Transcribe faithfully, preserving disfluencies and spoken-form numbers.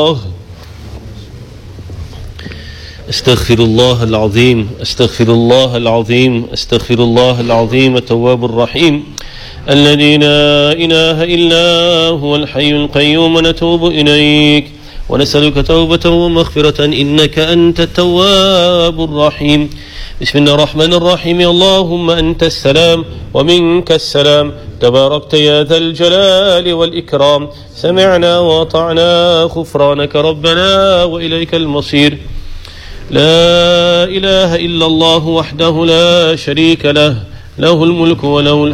استغفر الله العظيم استغفر الله العظيم استغفر الله العظيم التواب الرحيم الذي لا إله إلا هو الحي القيوم. نتوب إليك ونسألك توبة ومغفرة إنك أنت التواب الرحيم. بسم الله الرحمن الرحيم. اللهم أنت السلام ومنك السلام تباركت يا ذا الجلال والإكرام. سمعنا وأطعنا غفرانك ربنا وإليك المصير. لا إله إلا الله وحده لا شريك له له الملك وله